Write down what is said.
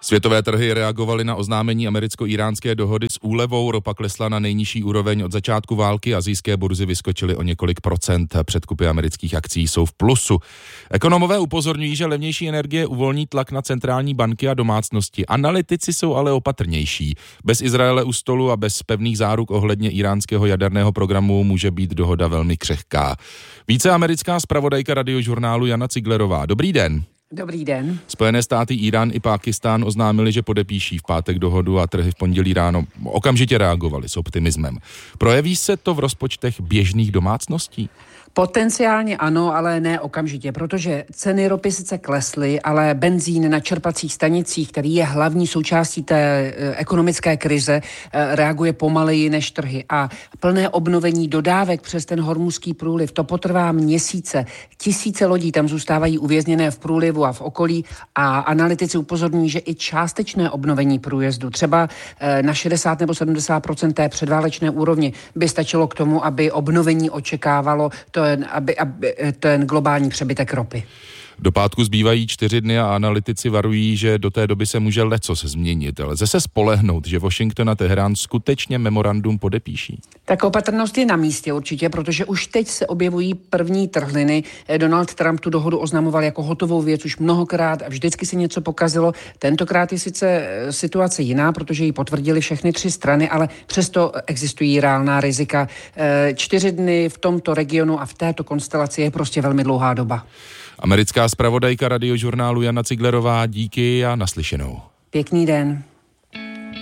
Světové trhy reagovaly na oznámení americko-iránské dohody s úlevou. Ropa klesla na nejnižší úroveň od začátku války. Asijské burzy vyskočily o několik procent. Předkupy amerických akcií jsou v plusu. Ekonomové upozorňují, že levnější energie uvolní tlak na centrální banky a domácnosti. Analytici jsou ale opatrnější. Bez Izraele u stolu a bez pevných záruk ohledně iránského jaderného programu může být dohoda velmi křehká. Více americká zpravodajka Radiožurnálu Jana Ciglerová. Dobrý den. Dobrý den. Spojené státy, Irán i Pákistán oznámili, že podepíší v pátek dohodu a trhy v pondělí ráno okamžitě reagovaly s optimismem. Projeví se to v rozpočtech běžných domácností? Potenciálně ano, ale ne okamžitě, protože ceny ropy sice klesly, ale benzín na čerpacích stanicích, který je hlavní součástí té ekonomické krize, reaguje pomaleji než trhy. A plné obnovení dodávek přes ten hormuzský průliv, to potrvá měsíce. Tisíce lodí tam zůstávají uvězněné v průlivu a v okolí a analytici upozorňují, že i částečné obnovení průjezdu, třeba na 60 nebo 70% té předválečné úrovni, by stačilo k tomu, aby obnovení očekávalo ten globální přebytek ropy. Do pátku zbývají 4 dny a analytici varují, že do té doby se může lecos změnit. Lze se spolehnout, že Washington a Teherán skutečně memorandum podepíší? Tak opatrnost je na místě určitě, protože už teď se objevují první trhliny. Donald Trump tu dohodu oznamoval jako hotovou věc už mnohokrát a vždycky se něco pokazilo. Tentokrát je sice situace jiná, protože ji potvrdili všechny 3 strany, ale přesto existují reálná rizika. 4 dny v tomto regionu a v této konstelaci je prostě velmi dlouhá doba. Americká zpravodajka Radiožurnálu Jana Ciglerová, díky a naslyšenou. Pěkný den.